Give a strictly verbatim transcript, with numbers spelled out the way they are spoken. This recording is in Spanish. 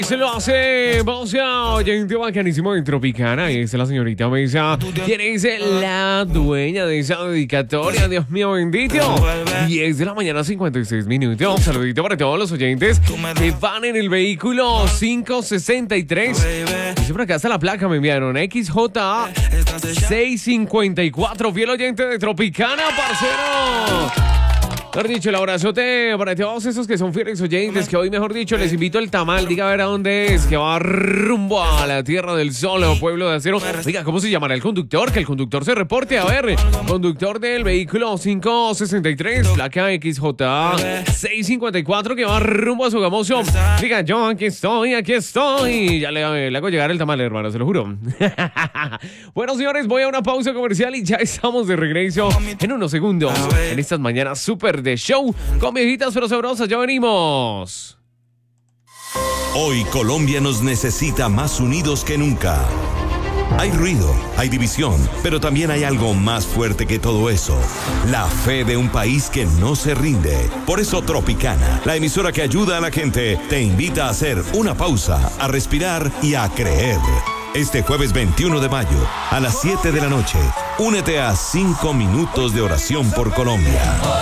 Se lo hace Bocia, oyente bacanísimo de Tropicana. Y es la señorita Mesa, quien es la dueña de esa dedicatoria. Dios mío bendito. diez de la mañana, cincuenta y seis minutos. Saludito para todos los oyentes que van en el vehículo quinientos sesenta y tres. Dice por acá está la placa, me enviaron X J seiscientos cincuenta y cuatro. Fiel oyente de Tropicana, parcero. Mejor dicho, el abrazote para todos esos que son fieles oyentes, que hoy, mejor dicho, les invito al tamal. Diga a ver a dónde es, que va rumbo a la Tierra del Sol, o Pueblo de Acero. Diga, ¿cómo se llamará el conductor? Que el conductor se reporte. A ver, conductor del vehículo quinientos sesenta y tres, placa X J seiscientos cincuenta y cuatro, que va rumbo a su gamoso. Diga, yo aquí estoy, aquí estoy. Ya le, le hago llegar el tamal, hermano, se lo juro. Bueno, señores, voy a una pausa comercial y ya estamos de regreso en unos segundos en estas mañanas súper de show con viejitas pero sabrosas. Ya venimos. Hoy Colombia nos necesita más unidos que nunca. Hay ruido, hay división, pero también hay algo más fuerte que todo eso: la fe de un país que no se rinde. Por eso Tropicana, la emisora que ayuda a la gente, te invita a hacer una pausa, a respirar y a creer. Este jueves veintiuno de mayo, a las siete de la noche, únete a cinco minutos de oración por Colombia.